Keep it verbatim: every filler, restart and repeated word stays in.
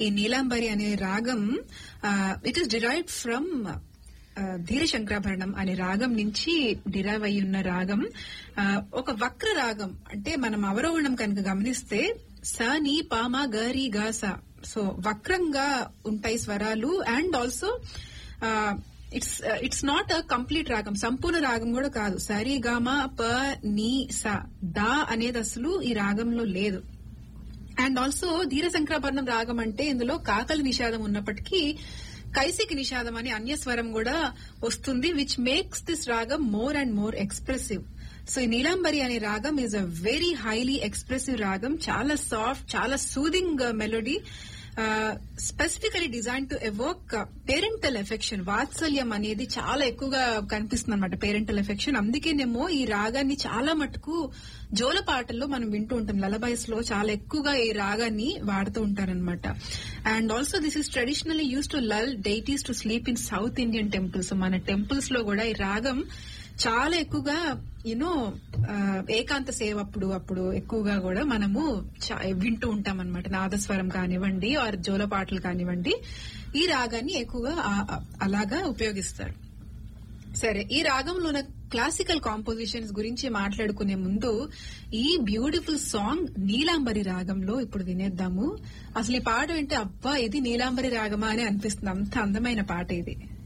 ఈ నీలాంబరి అనే రాగం ఇట్ ఈస్ డిరైవ్డ్ ఫ్రమ్ ధీర శంకరాభరణం అనే రాగం నుంచి డిరైవ్ అయి ఉన్న రాగం. ఒక వక్ర రాగం అంటే మనం అవరోహణం కనుక గమనిస్తే స నీ పామ గరి గా స, సో వక్రంగా ఉంటాయి స్వరాలు. And also it's it's not a complete రాగం, సంపూర్ణ రాగం కూడా కాదు. సరి గామ ప నీ స దా అనేది అసలు ఈ రాగంలో లేదు. అండ్ ఆల్సో ధీర శంకరాభరణం రాగం అంటే ఇందులో కాకలి నిషాదం ఉన్నప్పటికీ కైసికి నిషాదం అనే అన్యస్వరం కూడా వస్తుంది, విచ్ మేక్స్ దిస్ రాగం more and more expressive. So ఈ నీలాంబరి అనే రాగం is a very highly expressive రాగం, చాలా సాఫ్ట్, చాలా soothing melody, specifically design to ఎవోక్ parental affection. వాత్సల్యం అనేది చాలా ఎక్కువగా కనిపిస్తుంది అనమాట, పేరెంటల్ ఎఫెక్షన్. అందుకేనేమో ఈ రాగాన్ని చాలా మటుకు జోలపాటల్లో మనం వింటూ ఉంటాం, లలబైస్ లో చాలా ఎక్కువగా ఈ రాగాన్ని వాడుతూ ఉంటారనమాట. And also this is traditionally use to lull deities to sleep in south Indian temples. మన టెంపుల్స్ లో కూడా ఈ రాగం చాలా ఎక్కువగా యూనో ఏకాంత సేవ అప్పుడు అప్పుడు ఎక్కువగా కూడా మనము వింటూ ఉంటాం అనమాట. నాదస్వరం కానివ్వండి ఆర్ జోలపాటలు కానివ్వండి, ఈ రాగాన్ని ఎక్కువగా అలాగా ఉపయోగిస్తారు. సరే, ఈ రాగంలో ఉన్న క్లాసికల్ కాంపోజిషన్స్ గురించి మాట్లాడుకునే ముందు ఈ బ్యూటిఫుల్ సాంగ్ నీలాంబరి రాగంలో ఇప్పుడు వినేద్దాము. అసలు ఈ పాట వింటే అబ్బా ఇది నీలాంబరి రాగమా అని అనిపిస్తుంది, అంత అందమైన పాట ఇది.